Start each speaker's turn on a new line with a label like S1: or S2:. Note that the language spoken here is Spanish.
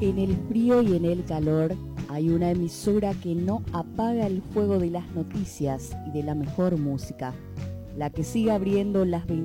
S1: En el frío y en el calor hay una emisora que no apaga el fuego de las noticias y de la mejor música, la que sigue abriendo las